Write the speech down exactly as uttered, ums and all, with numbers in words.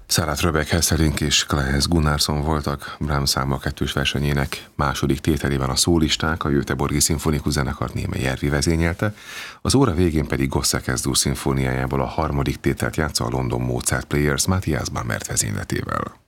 Sarah Tröbeck, Hesselink és Klaes Gunnarsson voltak Brahms Számma kettős versenyének második tételében a szólisták, a Göteborgi Szimfonikus Zenekar Németh Järvi vezényelte, az óra végén pedig Gossek-S-dur szimfóniájából a harmadik tételt játsza a London Mozart Players Matthias Bamert vezényletével.